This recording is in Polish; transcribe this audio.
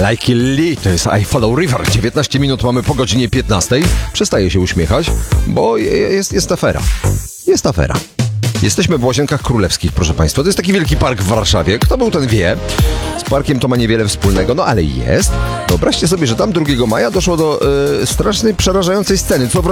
Like Lee, to jest I Follow River. 19 minut mamy po godzinie 15. Przestaję się uśmiechać, bo jest afera. Jest afera. Jesteśmy w Łazienkach Królewskich, proszę Państwa. To jest taki wielki park w Warszawie. Kto był, ten wie. Z parkiem to ma niewiele wspólnego, no ale jest. Wyobraźcie sobie, że tam 2 maja doszło do strasznej, przerażającej sceny. Co